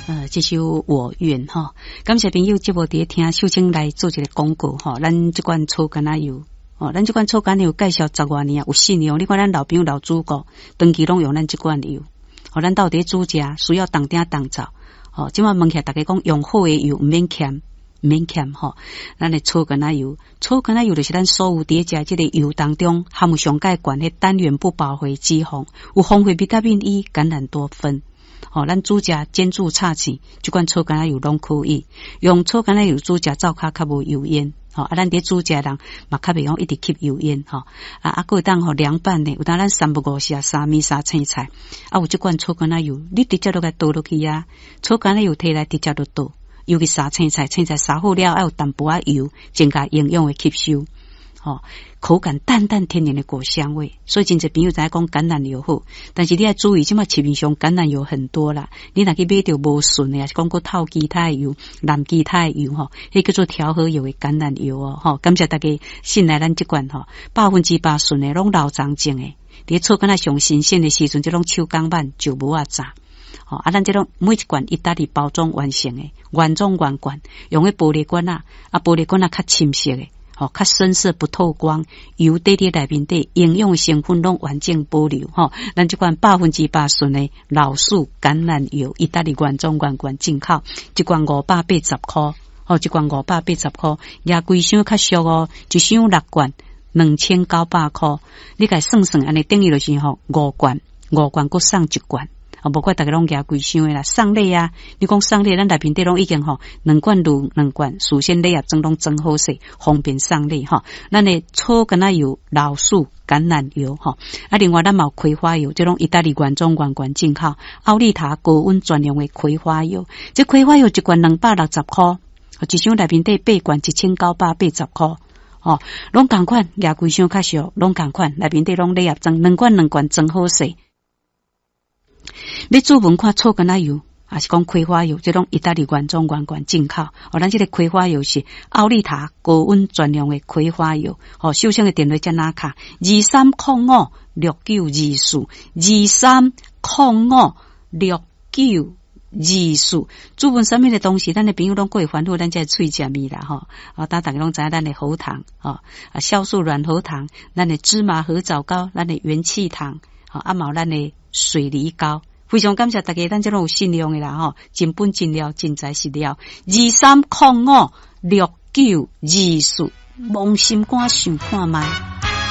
这首我愿哈，感谢朋友这部伫听秀清来做一个广告哈，咱这款草橄榄油咱这款草橄榄油介绍10多年有信用，你看咱老朋友老主顾长期拢用咱这款油，咱到底煮食需要当鼎当灶，即晚问起来大家讲用好的油，唔免欠咱的草橄榄油就是咱所有伫食这个油当中含有上介悬的单元不饱和脂肪，有丰富维他命 E、橄榄多酚。咱煮食煎煮炒糋，这款草橄榄油拢可以用草橄榄油煮食，灶骹较无油烟。咱伫煮食人嘛较袂用一直吸油烟有当凉拌的，有当咱3不5时3米3青菜有这款草橄榄油，你直接都甲倒落去草橄榄油摕来直接就倒，尤其沙青菜沙好了，有淡薄油，增加营养的吸收。口感淡淡天然的果香味，所以真侪朋友在讲橄榄油好，但是你要注意，即马市面上橄榄油很多啦，你若去买到无纯的，也是讲过透基态油、蓝基态油迄叫做调和油的橄榄油感谢大家信赖咱这款100%纯的，拢老长种的，伫草橄榄上新鲜的时阵，这种手工版就无炸。咱这种每一罐意大利包装完成的，原装原罐，用的玻璃罐玻璃罐较深色的。较深色不透光，油底底内面底营养成分拢完整保留咱这款100%纯的老树橄榄油，意大利原装原罐进口，一罐580块一罐580块，也规箱较俗一箱6罐2900块，你甲算算安尼等于就是5罐搁送1罐。无怪大家拢加贵箱的啦，送礼你讲送礼，咱内面底拢已经2罐卤2罐，事先礼盒装拢装好势，方便送礼咱的草橄榄油、老树橄榄油另外咱嘛有葵花油，这种意大利原装原罐进口，奥利塔高温专用的葵花油，这葵花油一罐260块，一箱内面底8罐1980块。拢同款，加贵箱较俗，拢同款，内面底拢礼盒装2罐装好势。你做文看草橄榄油，还是讲葵花油，这种意大利原装原罐进口咱这个葵花油是奥利塔高温专用的葵花油首先的电话在哪卡23056924 23056924，煮饭什么的东西，咱的朋友拢过会烦恼，咱这喙食味啦大家拢知道咱的喉糖酵素软喉糖，咱的芝麻合枣膏，咱的元气糖嘛有咱的水梨膏，非常感谢大家，咱这种有信用的啦真本真料真材实料，23056924，忘心肝想看卖。